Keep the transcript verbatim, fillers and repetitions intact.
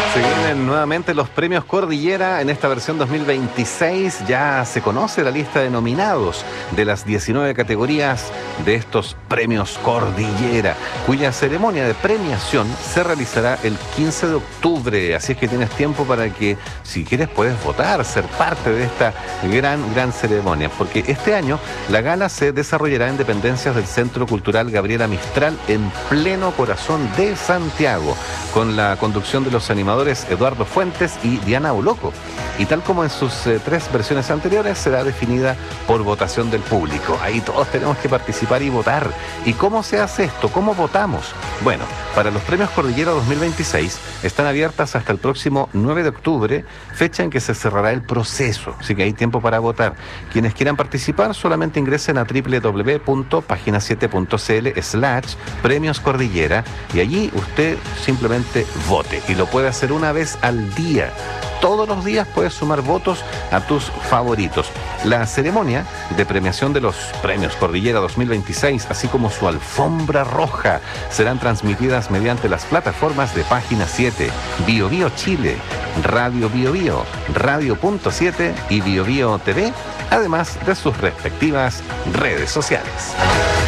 Se vienen nuevamente los premios Cordillera en esta versión dos mil veintiséis. Ya se conoce la lista de nominados de las diecinueve categorías de estos premios Cordillera, cuya ceremonia de premiación se realizará el quince de octubre. Así es que tienes tiempo para que, si quieres, puedes votar, ser parte de esta gran, gran ceremonia. Porque este año la gala se desarrollará en dependencias del Centro Cultural Gabriela Mistral, en pleno corazón de Santiago, con la conducción de los animadores Eduardo Fuentes y Diana Oloco. Y tal como en sus eh, tres versiones anteriores, será definida por votación del público. Ahí todos tenemos que participar y votar. ¿Y cómo se hace esto? ¿Cómo votamos? Bueno, para los premios Cordillera dos mil veintiséis están abiertas hasta el próximo nueve de octubre, fecha en que se cerrará el proceso. Así que hay tiempo para votar. Quienes quieran participar solamente ingresen a doble u doble u doble u punto página siete punto c l slash premios Cordillera y allí usted simplemente vote. Y lo puede hacer una vez al día. Todos los días puedes sumar votos a tus favoritos. La ceremonia de premiación de los premios Cordillera dos mil veintiséis, así como su alfombra roja, serán transmitidas mediante las plataformas de Página siete, Bio Bio Chile, Radio Bio Bio, Radio Punto siete y Bio Bio T V, además de sus respectivas redes sociales.